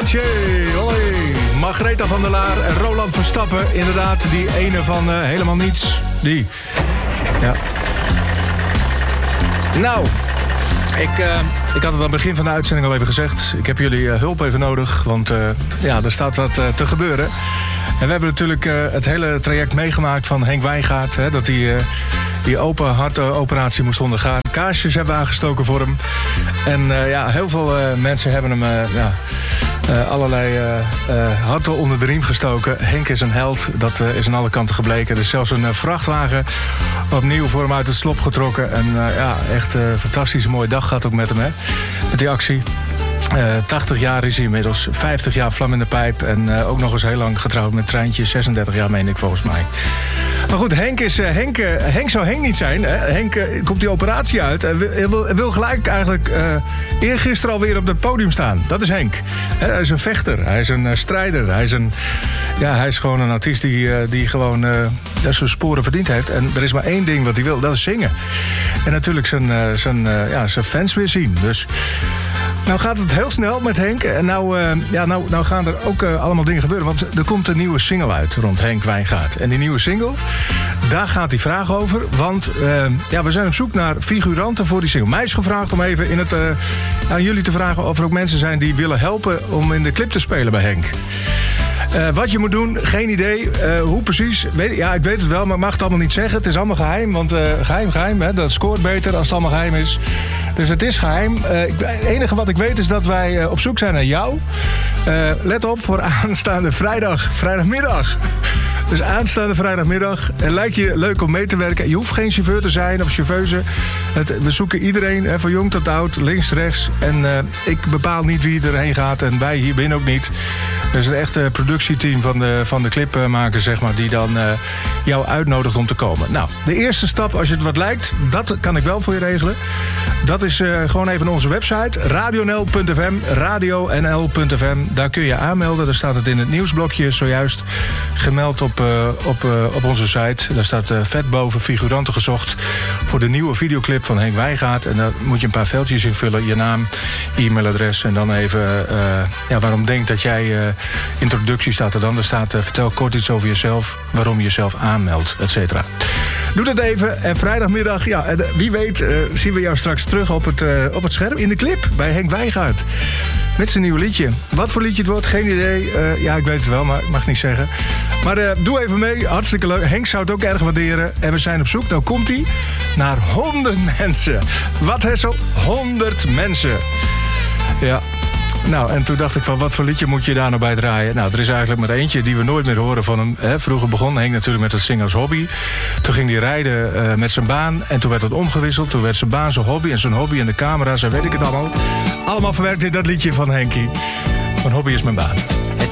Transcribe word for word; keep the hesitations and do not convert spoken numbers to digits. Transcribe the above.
Mathieu, hoi. Margaretha van der Laar en Roland Verstappen. Inderdaad, die ene van uh, helemaal niets. Die. Ja. Nou, ik, uh, ik had het aan het begin van de uitzending al even gezegd. Ik heb jullie uh, hulp even nodig, want uh, ja, er staat wat uh, te gebeuren. En we hebben natuurlijk uh, het hele traject meegemaakt van Henk Wijngaard. Hè, dat hij uh, die open hartoperatie moest ondergaan. Kaarsjes hebben aangestoken voor hem. En uh, ja, heel veel uh, mensen hebben hem uh, ja, uh, allerlei uh, uh, harten onder de riem gestoken. Henk is een held, dat uh, is aan alle kanten gebleken. Er is zelfs een uh, vrachtwagen opnieuw voor hem uit het slop getrokken. En uh, ja, echt een uh, fantastisch mooie dag gehad ook met hem, hè. Met die actie. Uh, tachtig jaar is hij inmiddels, vijftig jaar vlam in de pijp. En uh, ook nog eens heel lang getrouwd met Treintje. zesendertig jaar, meen ik volgens mij. Maar goed, Henk, is, uh, Henk, uh, Henk zou Henk niet zijn. Hè? Henk uh, komt die operatie uit. En wil, wil, wil gelijk eigenlijk uh, eergisteren alweer op het podium staan. Dat is Henk. He, hij is een vechter, hij is een uh, strijder. Hij is, een, ja, hij is gewoon een artiest die, uh, die gewoon uh, zijn sporen verdiend heeft. En er is maar één ding wat hij wil, dat is zingen. En natuurlijk zijn, uh, zijn, uh, ja, zijn fans weer zien. Dus nou gaat het heel snel met Henk. En nou, uh, ja, nou, nou gaan er ook uh, allemaal dingen gebeuren. Want er komt een nieuwe single uit rond Henk Wijngaard. En die nieuwe single, daar gaat hij vragen over. Want uh, ja, we zijn op zoek naar figuranten voor die single. Mij is gevraagd om even in het, uh, aan jullie te vragen of er ook mensen zijn die willen helpen om in de clip te spelen bij Henk. Uh, wat je moet doen, geen idee. Uh, hoe precies? Weet, ja, ik weet het wel, maar ik mag het allemaal niet zeggen. Het is allemaal geheim, want uh, geheim, geheim, hè, dat scoort beter als het allemaal geheim is. Dus het is geheim. Uh, het enige wat ik weet is dat wij uh, op zoek zijn naar jou. Uh, let op voor aanstaande vrijdag, vrijdagmiddag. Dus aanstaande vrijdagmiddag. En lijkt je leuk om mee te werken. Je hoeft geen chauffeur te zijn of chauffeuse. Het, we zoeken iedereen, hè, van jong tot oud, links, rechts. En uh, ik bepaal niet wie erheen gaat. En wij hier binnen ook niet. Er is een echte productieteam van de, van de clipmakers, zeg maar, die dan uh, jou uitnodigt om te komen. Nou, de eerste stap, als je het wat lijkt, dat kan ik wel voor je regelen. Dat is uh, gewoon even onze website, radio n l punt f m, radio n l punt f m. Daar kun je aanmelden. Daar staat het in het nieuwsblokje zojuist gemeld op, uh, op, uh, op onze site. Daar staat uh, vet boven figuranten gezocht voor de nieuwe videoclip van Henk Wijngaard. En daar moet je een paar veldjes invullen. Je naam, e-mailadres en dan even uh, ja, waarom denk dat jij... Uh, introductie staat er dan. Er staat uh, vertel kort iets over jezelf, waarom je jezelf aanmeldt, et cetera. Doe dat even. En vrijdagmiddag, ja, en, uh, wie weet uh, zien we jou straks terug op het, uh, op het scherm in de clip bij Henk Wijngaard. Met zijn nieuwe liedje. Wat voor liedje het wordt, geen idee. Uh, ja, ik weet het wel, maar ik mag het niet zeggen. Maar uh, doe even mee, hartstikke leuk. Henk zou het ook erg waarderen. En we zijn op zoek, nou komt hij, naar honderd mensen. Wat, Hessel? honderd mensen. Ja. Nou, en toen dacht ik van, wat voor liedje moet je daar nou bij draaien? Nou, er is eigenlijk maar eentje die we nooit meer horen van hem. Hè. Vroeger begon Henk natuurlijk met het zingen als hobby. Toen ging hij rijden uh, met zijn baan. En toen werd het omgewisseld. Toen werd zijn baan zijn hobby. En zijn hobby en de camera's en weet ik het allemaal. Allemaal verwerkt in dat liedje van Henkie. Mijn hobby is mijn baan.